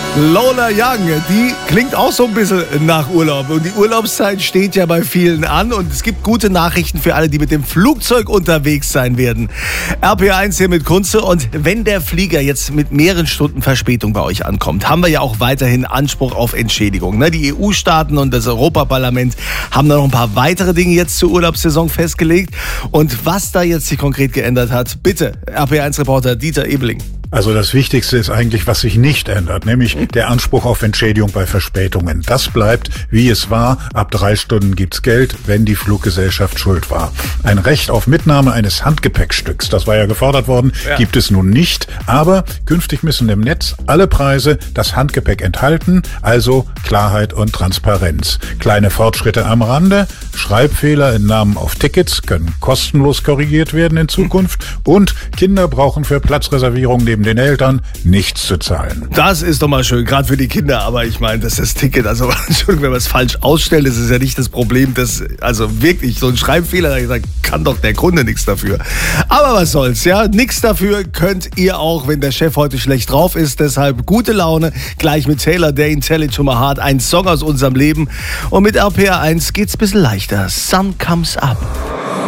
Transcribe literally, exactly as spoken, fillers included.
Lola Young, die klingt auch so ein bisschen nach Urlaub. Und die Urlaubszeit steht ja bei vielen an. Und es gibt gute Nachrichten für alle, die mit dem Flugzeug unterwegs sein werden. R P R eins hier mit Kunze. Und wenn der Flieger jetzt mit mehreren Stunden Verspätung bei euch ankommt, haben wir ja auch weiterhin Anspruch auf Entschädigung. Die E U-Staaten und das Europaparlament haben da noch ein paar weitere Dinge jetzt zur Urlaubssaison festgelegt. Und was da jetzt sich konkret geändert hat, bitte, R P R eins-Reporter Dieter Ebeling. Also das Wichtigste ist eigentlich, was sich nicht ändert, nämlich der Anspruch auf Entschädigung bei Verspätungen. Das bleibt, wie es war. Ab drei Stunden gibt's Geld, wenn die Fluggesellschaft schuld war. Ein Recht auf Mitnahme eines Handgepäckstücks, das war ja gefordert worden, ja. gibt es nun nicht. Aber künftig müssen im Netz alle Preise das Handgepäck enthalten, also Klarheit und Transparenz. Kleine Fortschritte am Rande, Schreibfehler in Namen auf Tickets können kostenlos korrigiert werden in Zukunft und Kinder brauchen für Platzreservierung neben den Eltern nichts zu zahlen. Das ist doch mal schön, gerade für die Kinder. Aber ich meine, das ist das Ticket. Also, Entschuldigung, wenn man es falsch ausstellt, das ist ja nicht das Problem. Das, also wirklich, so ein Schreibfehler, da kann doch der Kunde nichts dafür. Aber was soll's, ja? Nichts dafür könnt ihr auch, wenn der Chef heute schlecht drauf ist. Deshalb gute Laune. Gleich mit Taylor Dayne, Tell It to My Heart. Ein Song aus unserem Leben. Und mit R P R eins geht's ein bisschen leichter. Sun Comes Up.